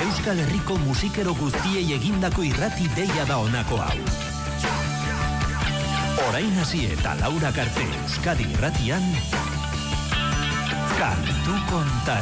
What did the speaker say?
Euskal Herriko musikero guztiei egindako irrati deia da honako hau. Orain hasi eta Laura Carte Euskadi irratian, Kantu kontari.